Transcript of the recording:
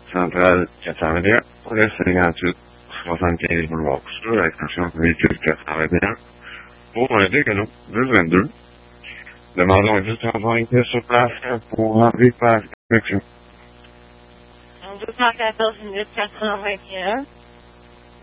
centrale 421, pour le 58 75 boulevard Couture, extension véhicule 421, pour un décano 222. Demandons juste avoir été sur place pour rentrer par connexion. 214 minutes 421.